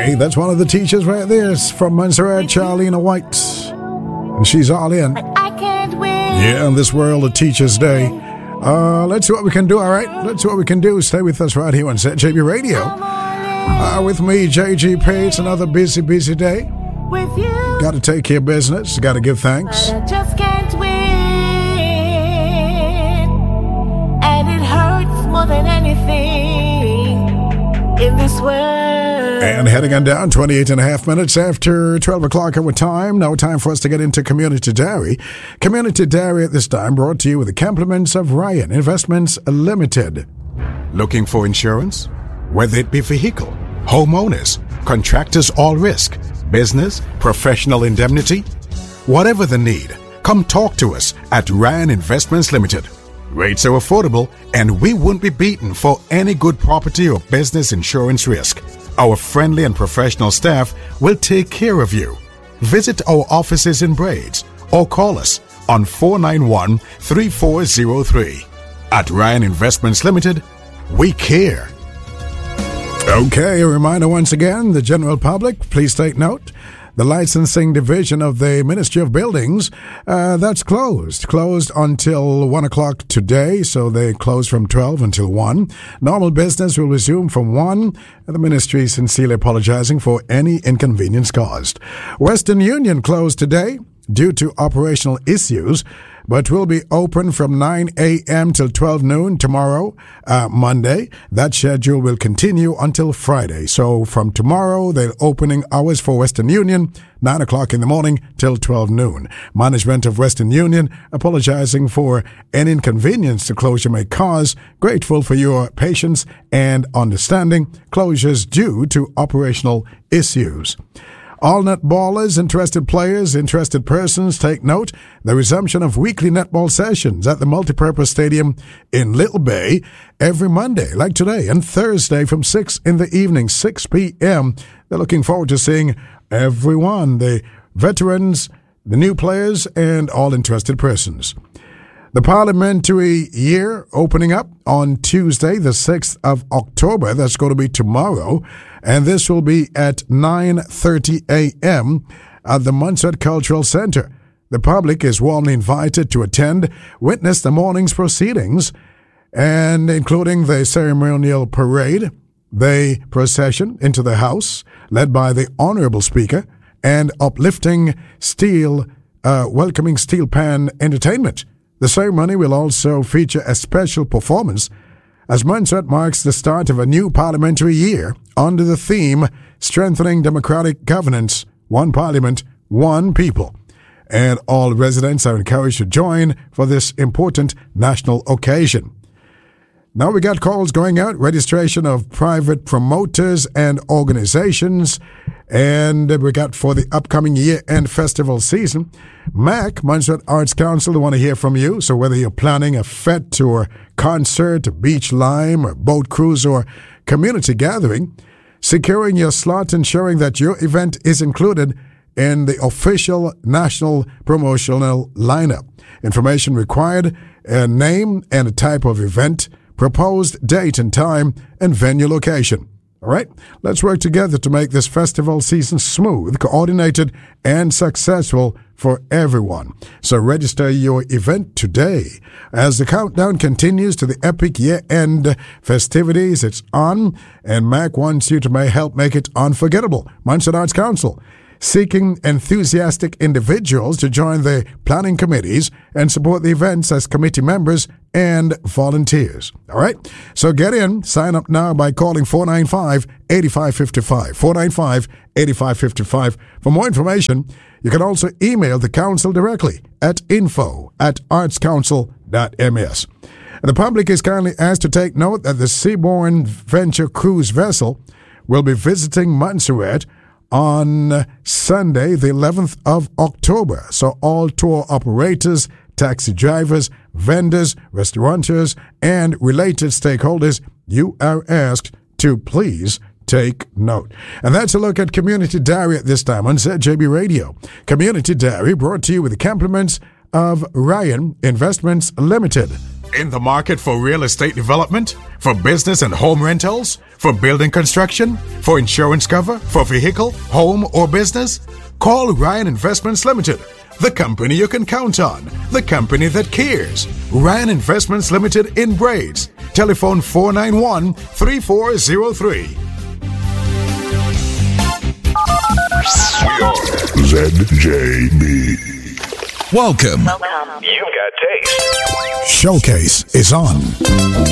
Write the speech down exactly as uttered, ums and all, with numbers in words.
Hey, that's one of the teachers right there. It's from Montserrat, Charlene White. And she's all in. I can't win. Yeah, in this world of Teachers Day. Uh, let's see what we can do, all right? Let's see what we can do. Stay with us right here on Z J B Radio. Uh, with me, J G P. It's another busy, busy day. With you. Got to take care of business. Got to give thanks. I just can't win. And it hurts more than anything in this world. And heading on down, twenty-eight and a half minutes after twelve o'clock our time. Now time for us to get into Community Dairy. Community Dairy at this time brought to you with the compliments of Ryan Investments Limited. Looking for insurance? Whether it be vehicle, homeowners, contractors all risk, business, professional indemnity? Whatever the need, come talk to us at Ryan Investments Limited. Rates are affordable and we won't be beaten for any good property or business insurance risk. Our friendly and professional staff will take care of you. Visit our offices in Braids or call us on four nine one, three four zero three. At Ryan Investments Limited, we care. Okay, a reminder once again, the general public, please take note. The licensing division of the Ministry of Buildings, uh, that's closed. Closed until one o'clock today, so they close from twelve until one. Normal business will resume from one. The ministry is sincerely apologizing for any inconvenience caused. Western Union closed today due to operational issues, but will be open from nine a.m. till twelve noon tomorrow, uh, Monday. That schedule will continue until Friday. So from tomorrow, the opening hours for Western Union, nine o'clock in the morning till twelve noon. Management of Western Union apologizing for any inconvenience the closure may cause. Grateful for your patience and understanding. Closures due to operational issues. All netballers, interested players, interested persons, take note. The resumption of weekly netball sessions at the multipurpose stadium in Little Bay every Monday, like today, and Thursday from six in the evening, six p.m. They're looking forward to seeing everyone, the veterans, the new players, and all interested persons. The parliamentary year opening up on Tuesday, the sixth of October. That's going to be tomorrow. And this will be at nine thirty a.m. at the Montserrat Cultural Center. The public is warmly invited to attend, witness the morning's proceedings, and including the ceremonial parade, the procession into the House, led by the Honorable Speaker, and uplifting steel, uh, welcoming steel pan entertainment. The ceremony will also feature a special performance as Montserrat marks the start of a new parliamentary year under the theme Strengthening Democratic Governance, One Parliament, One People. And all residents are encouraged to join for this important national occasion. Now we got calls going out, registration of private promoters and organizations, and we got for the upcoming year-end festival season. Mac, Montserrat Arts Council, they want to hear from you. So whether you're planning a fete or concert, a beach lime, or boat cruise, or community gathering, securing your slot, ensuring that your event is included in the official national promotional lineup. Information required, a name and a type of event, proposed date and time, and venue location. All right, let's work together to make this festival season smooth, coordinated, and successful for everyone. So register your event today. As the countdown continues to the epic year-end festivities, it's on, and Mac wants you to may help make it unforgettable. Montserrat Arts Council, seeking enthusiastic individuals to join the planning committees and support the events as committee members and volunteers. All right? So get in. Sign up now by calling four nine five, eight five five five. four nine five, eight five five five. For more information, you can also email the council directly at info at artscouncil.ms. The public is kindly asked to take note that the Seabourn Venture Cruise vessel will be visiting Montserrat on Sunday, the eleventh of October. So all tour operators, taxi drivers, vendors, restaurateurs, and related stakeholders, you are asked to please take note. And that's a look at Community Dairy at this time on Z J B Radio. Community Dairy brought to you with the compliments of Ryan Investments Limited. In the market for real estate development, for business and home rentals, for building construction, for For insurance cover for vehicle, home, or business? Call Ryan Investments Limited, the company you can count on, the company that cares. Ryan Investments Limited in Braids. Telephone four nine one, three four zero three. We are Z J B. Welcome. You've got taste. Showcase is on.